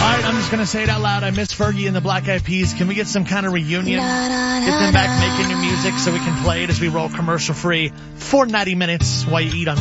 right, I'm just going to say it out loud. I miss Fergie and the Black Eyed Peas. Can we get some kind of reunion? Get them back making new music so we can play it as we roll commercial free for 90 minutes while you eat on